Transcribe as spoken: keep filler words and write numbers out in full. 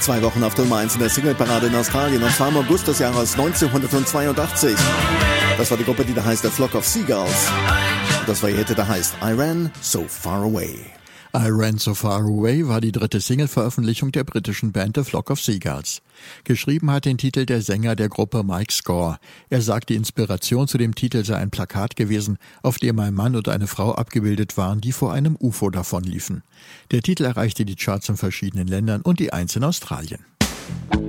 zwei Wochen auf Nummer eins in der Singleparade in Australien, und zwar im August des Jahres neunzehnhundertzweiundachtzig. Das war die Gruppe, die da heißt The Flock of Seagulls. Und das war ihr Hit, der heißt I Ran So Far Away. I Ran So Far Away war die dritte Single-Veröffentlichung der britischen Band The Flock of Seagulls. Geschrieben hat den Titel der Sänger der Gruppe Mike Score. Er sagt, die Inspiration zu dem Titel sei ein Plakat gewesen, auf dem ein Mann und eine Frau abgebildet waren, die vor einem U F O davonliefen. Der Titel erreichte die Charts in verschiedenen Ländern und die Eins in Australien.